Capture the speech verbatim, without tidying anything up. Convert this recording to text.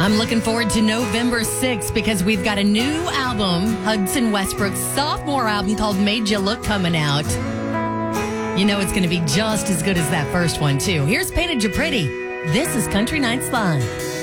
I'm looking forward to November sixth because we've got a new album, Hudson Westbrook's sophomore album called Made You Look, coming out. You know it's going to be just as good as that first one, too. Here's Painted You Pretty. This is Country Nights Live.